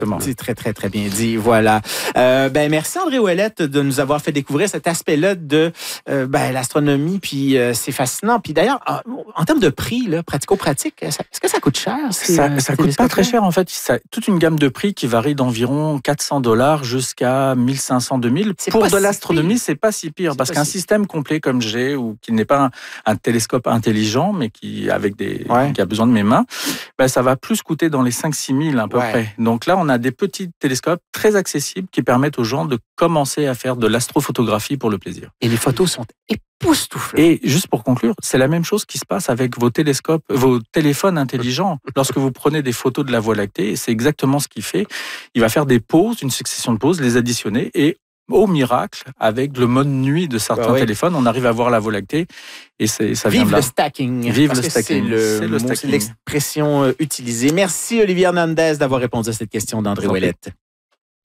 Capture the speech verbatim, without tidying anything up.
C'est très, très, très bien dit. Voilà. Euh, ben, merci André Ouellette de nous avoir fait découvrir cet aspect-là de euh, ben, l'astronomie. Puis euh, c'est fascinant. Puis d'ailleurs, en, en termes de prix, là, pratico-pratique, ça, est-ce que ça coûte cher? Ces, ça euh, ça coûte pas très cher en fait. Ça, toute une gamme de prix qui varie d'environ quatre cents dollars jusqu'à mille cinq cents, deux mille. Pour de l'astronomie, c'est pas si pire parce qu'un si... système complet comme j'ai ou qui n'est pas un, un télescope intelligent mais qui avec des ouais. qui a besoin de mes mains, ben, ça va plus coûter dans les cinq six mille à peu ouais. près. Donc là, on a des petits télescopes très accessibles qui permettent aux gens de commencer à faire de l'astrophotographie pour le plaisir. Et les photos sont époustouflantes. Et juste pour conclure, c'est la même chose qui se passe avec vos télescopes, vos téléphones intelligents. Lorsque vous prenez des photos de la Voie lactée, c'est exactement ce qu'il fait. Il va faire des pauses, une succession de pauses, les additionner et au miracle, avec le mode nuit de certains bah oui. téléphones, on arrive à voir la Voie lactée et c'est, ça vient Vive de là. le stacking. Vive Parce le stacking. C'est, le c'est, le mot, stacking. c'est l'expression utilisée. Merci Olivier Hernandez d'avoir répondu à cette question d'André Ouellette.